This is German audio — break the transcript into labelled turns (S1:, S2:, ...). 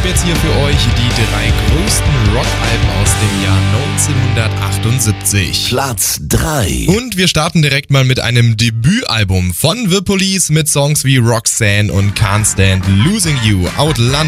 S1: jetzt hier für euch die 3 größten Rockalben aus dem Jahr 1978.
S2: Platz 3.
S1: Und wir starten direkt mal mit einem Debütalbum von The Police mit Songs wie Roxanne und Can't Stand Losing You. Outlandish